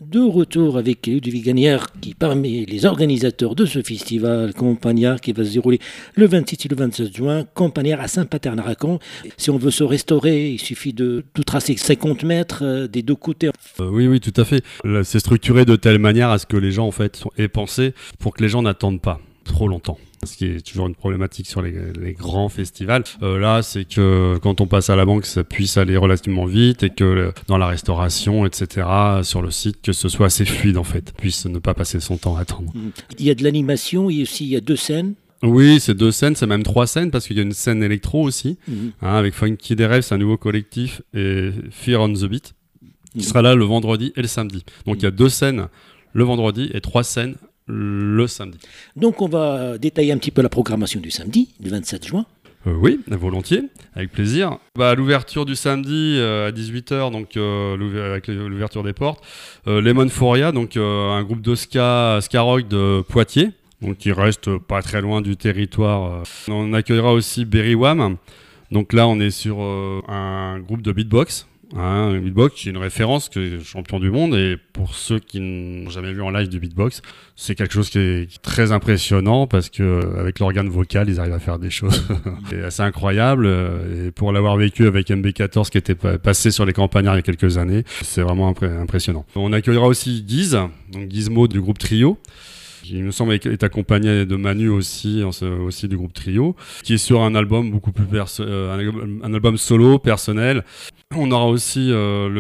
de retour avec Ludovic Gagnère, qui parmi les organisateurs de ce festival Campagnard qui va se dérouler le 26 et le 27 juin, Campagnard à Saint-Pater-Naracan. Si on veut se restaurer, il suffit de tracer 50 mètres des deux côtés. Oui, tout à fait. Là, c'est structuré de telle manière à ce que les gens en fait aient pensé pour que les gens n'attendent pas trop longtemps. Ce qui est toujours une problématique sur les grands festivals. Là, c'est que quand on passe à la banque, ça puisse aller relativement vite et que dans la restauration, etc., sur le site, que ce soit assez fluide en fait, puisse ne pas passer son temps à attendre. Il y a de l'animation, il y a 2 scènes. Oui, c'est 2 scènes, c'est même 3 scènes parce qu'il y a une scène électro aussi, avec Funky des Rêves, c'est un nouveau collectif, et Fear on the Beat, qui sera là le vendredi et le samedi. Donc il y a 2 scènes le vendredi et 3 scènes le samedi. Donc on va détailler un petit peu la programmation du samedi, du 27 juin. Oui, volontiers, avec plaisir. À l'ouverture du samedi à 18h, donc avec l'ouverture des portes, Lemon Foria, donc un groupe de ska rock de Poitiers, donc qui reste pas très loin du territoire. On accueillera aussi Berry Wham. Donc là, on est sur un groupe de beatbox. Un beatbox qui est une référence, qui est champion du monde, et pour ceux qui n'ont jamais vu en live du beatbox, c'est quelque chose qui est très impressionnant parce que avec l'organe vocal, ils arrivent à faire des choses c'est assez incroyable. Et pour l'avoir vécu avec MB14 qui était passé sur les campagnards il y a quelques années, c'est vraiment impressionnant. On accueillera aussi Guise, donc Gizmo du groupe Trio, qui il me semble est accompagné de Manu aussi du groupe Trio, qui est sur un album beaucoup plus un album solo personnel. On aura aussi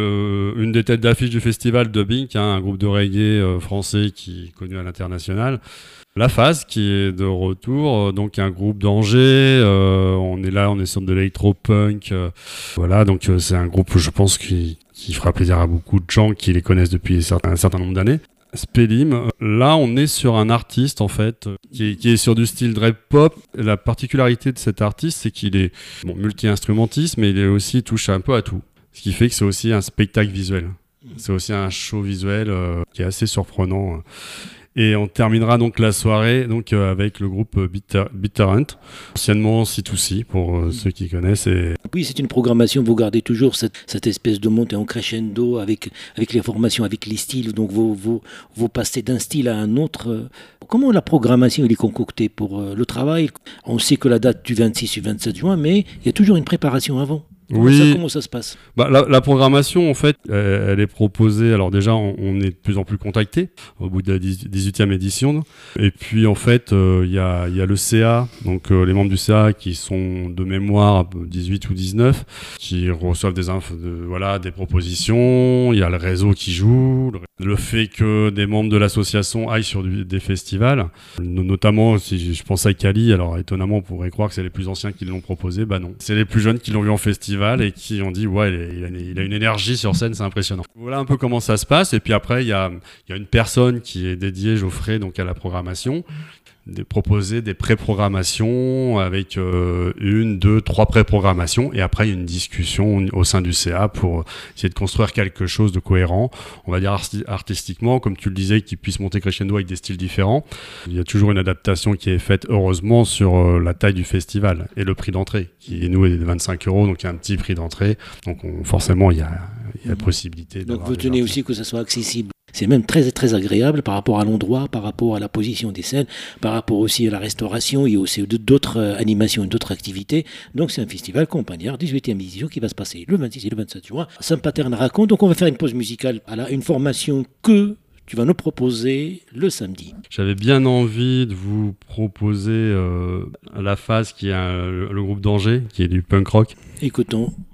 une des têtes d'affiche du festival, Dubbing, un groupe de reggae français qui est connu à l'international. La Phase qui est de retour, donc un groupe d'Angers. On est sur de l'électro-punk. Voilà, donc c'est un groupe, je pense, qui fera plaisir à beaucoup de gens qui les connaissent depuis un certain nombre d'années. Spellim, là on est sur un artiste en fait qui est sur du style dread pop. La particularité de cet artiste, c'est qu'il est multi-instrumentiste, mais il touche un peu à tout, ce qui fait que c'est aussi un spectacle visuel, c'est aussi un show visuel qui est assez surprenant. Et on terminera donc la soirée avec le groupe Bitter Hunt, anciennement C2C pour ceux qui connaissent. Oui, c'est une programmation, vous gardez toujours cette espèce de montée en crescendo avec les formations, avec les styles, donc vous passez d'un style à un autre. Comment la programmation est concoctée pour le travail? On sait que la date du 26 et 27 juin, mais il y a toujours une préparation avant. Comment ça se passe? La programmation, en fait, elle est proposée. Alors déjà, on est de plus en plus contactés au bout de la 18e édition. Et puis, en fait, il y a le CA, donc les membres du CA qui sont de mémoire 18 ou 19, qui reçoivent des propositions. Il y a le réseau qui joue. Le fait que des membres de l'association aillent sur des festivals, notamment, si je pense à Kali, alors étonnamment, on pourrait croire que c'est les plus anciens qui l'ont proposé. Non. C'est les plus jeunes qui l'ont vu en festival et qui ont dit il a une énergie sur scène, c'est impressionnant. Voilà un peu comment ça se passe. Et puis après il y a une personne qui est dédiée, Geoffrey, donc à la programmation, proposer des pré-programmations avec 1, 2, 3 pré-programmations, et après il y a une discussion au sein du CA pour essayer de construire quelque chose de cohérent, on va dire artistiquement, comme tu le disais, qui puisse monter crescendo avec des styles différents. Il y a toujours une adaptation qui est faite, heureusement, sur la taille du festival et le prix d'entrée, qui nous est de 25 €, donc il y a un petit prix d'entrée, donc forcément il y a possibilité. Donc vous tenez aussi que ça soit accessible. C'est même très, très agréable par rapport à l'endroit, par rapport à la position des scènes, par rapport aussi à la restauration. Il y a aussi d'autres animations et d'autres activités. Donc c'est un festival Campagnard, 18e édition, qui va se passer le 26 et le 27 juin à Saint-Pater-Naracan. Donc on va faire une pause musicale. Voilà, une formation que tu vas nous proposer le samedi. J'avais bien envie de vous proposer La Phase, qui est le groupe d'Angers, qui est du punk rock. Écoutons